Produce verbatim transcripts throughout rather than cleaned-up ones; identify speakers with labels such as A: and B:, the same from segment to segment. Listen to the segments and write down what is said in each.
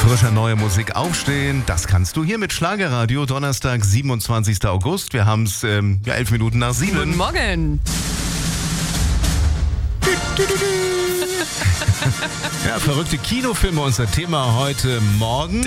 A: Frische neue Musik aufstehen, das kannst du hier mit Schlagerradio, Donnerstag, siebenundzwanzigster August. Wir haben es ähm, ja, elf Minuten nach sieben.
B: Guten Morgen.
A: Ja, verrückte Kinofilme, unser Thema heute Morgen.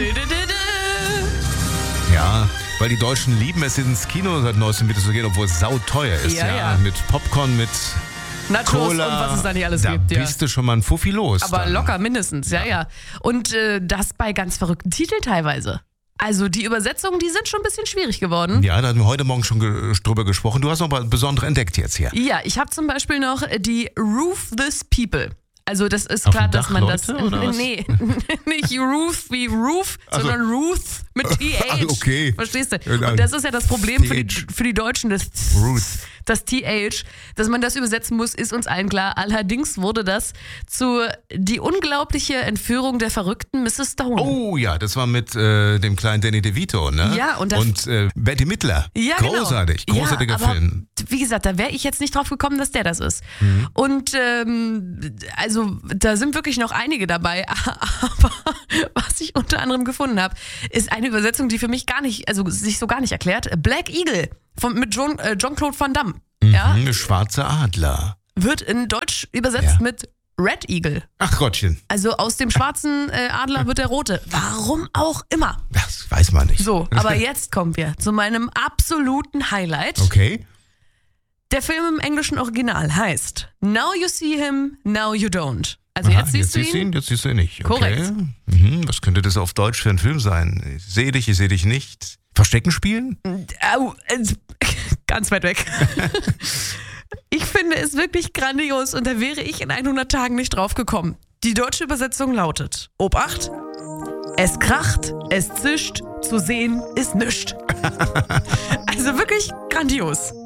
A: Ja, weil die Deutschen lieben es, ins Kino seit neuestem wieder zu gehen, obwohl es sauteuer ist.
B: Ja,
A: Ja,
B: ja.
A: Mit Popcorn, mit
B: Nachos
A: Cola,
B: und was es da nicht alles
A: da
B: gibt. Ja.
A: bist du schon mal ein Fuffi los.
B: Aber
A: dann.
B: locker mindestens, ja, ja. Und äh, das bei ganz verrückten Titeln teilweise. Also die Übersetzungen, die sind schon ein bisschen schwierig geworden.
A: Ja, da haben wir heute Morgen schon ge- drüber gesprochen. Du hast noch mal besondere entdeckt jetzt hier.
B: Ja, ich habe zum Beispiel noch die Ruthless People. Also das ist
A: Auf
B: klar,
A: dem
B: dass
A: Dach,
B: man das...
A: Leute, oder was?
B: Nee, nicht Ruth wie Roof,
A: Also-
B: sondern Ruth mit T H.
A: Okay.
B: Verstehst du?
A: Ja,
B: Und das ist ja das Problem für die,
A: T H.
B: für die Deutschen, das,
A: Ruth.
B: das T H, dass man das übersetzen muss, ist uns allen klar. Allerdings wurde das zu die unglaubliche Entführung der verrückten Misses Stone.
A: Oh ja, das war mit äh, dem kleinen Danny DeVito, ne?
B: Ja, und das-
A: Und äh, Betty Midler.
B: Ja,
A: Großartig,
B: genau.
A: großartiger
B: ja, aber,
A: Film.
B: Wie gesagt, da wäre ich jetzt nicht drauf gekommen, dass der das ist.
A: Mhm.
B: Und ähm, also da sind wirklich noch einige dabei, aber was ich unter anderem gefunden habe, ist eine Übersetzung, die für mich gar nicht, also sich so gar nicht erklärt. Black Eagle von, mit John, äh, Jean-Claude Van Damme. Ja,
A: Mhm, schwarzer Adler.
B: wird in Deutsch übersetzt
A: Ja.
B: mit Red Eagle.
A: Ach Gottchen,
B: Also aus dem schwarzen äh, Adler wird der rote. Warum auch immer.
A: das weiß man nicht.
B: So, aber jetzt kommen wir zu meinem absoluten Highlight.
A: Okay.
B: Der Film im englischen Original heißt Now You See Him, Now You Don't. Also
A: Aha,
B: jetzt siehst du ihn.
A: jetzt siehst du ihn nicht. Okay.
B: Korrekt.
A: Mhm, was könnte das auf Deutsch für ein Film sein? Ich sehe dich, ich sehe dich nicht. Verstecken spielen?
B: Au, äh, ganz weit weg. Ich finde es wirklich grandios und da wäre ich in hundert Tagen nicht drauf gekommen. Die deutsche Übersetzung lautet: Obacht, es kracht, es zischt, zu sehen ist nischt. Also wirklich grandios.